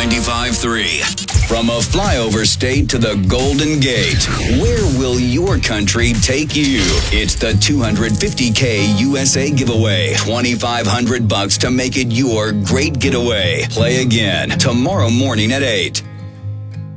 95.3. From a flyover state to the Golden Gate, where will your country take you? It's the 250K USA giveaway. $2,500 to make it your great getaway. Play again tomorrow morning at 8.